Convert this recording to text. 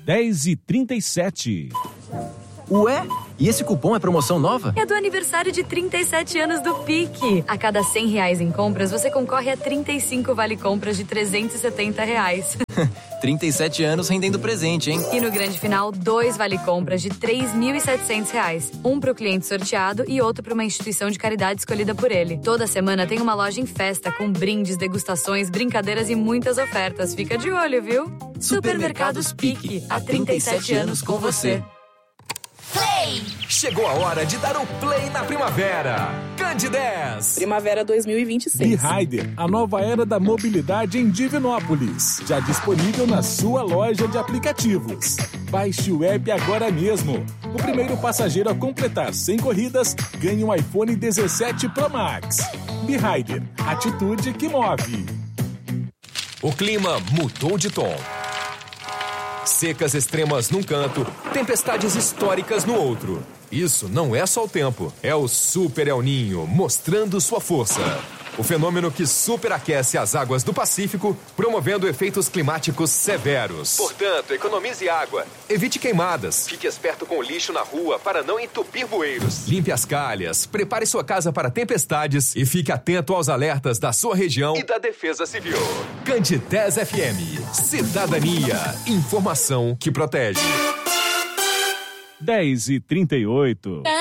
10h37. Ué? E esse cupom é promoção nova? É do aniversário de 37 anos do Pique. A cada R$100 em compras, você concorre a 35 vale-compras de R$370. 37 anos rendendo presente, hein? E no grande final, 2 vale-compras de R$3.700. Um pro cliente sorteado e outro para uma instituição de caridade escolhida por ele. Toda semana tem uma loja em festa com brindes, degustações, brincadeiras e muitas ofertas. Fica de olho, viu? Supermercados Pique. Há 37 anos com você. Play! Chegou a hora de dar o play na primavera. Cande 10. Primavera 2026. B-Rider, a nova era da mobilidade em Divinópolis. Já disponível na sua loja de aplicativos. Baixe o app agora mesmo. O primeiro passageiro a completar 100 corridas ganha um iPhone 17 Pro Max. B-Rider, atitude que move. O clima mudou de tom. Secas extremas num canto, tempestades históricas no outro. Isso não é só o tempo, é o Super El Niño mostrando sua força. O fenômeno que superaquece as águas do Pacífico, promovendo efeitos climáticos severos. Portanto, economize água, evite queimadas, fique esperto com o lixo na rua para não entupir bueiros. Limpe as calhas, prepare sua casa para tempestades e fique atento aos alertas da sua região e da Defesa Civil. Cande 10 FM. Cidadania. Informação que protege. 10h38.